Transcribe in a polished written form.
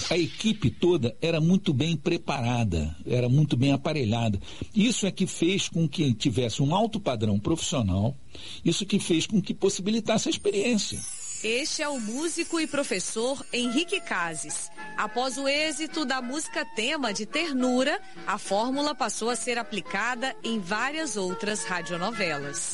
a equipe toda era muito bem preparada, era muito bem aparelhada. Isso é que fez com que tivesse um alto padrão profissional, isso que fez com que possibilitasse a experiência. Este é o músico e professor Henrique Cases. Após o êxito da música tema de Ternura, a fórmula passou a ser aplicada em várias outras radionovelas.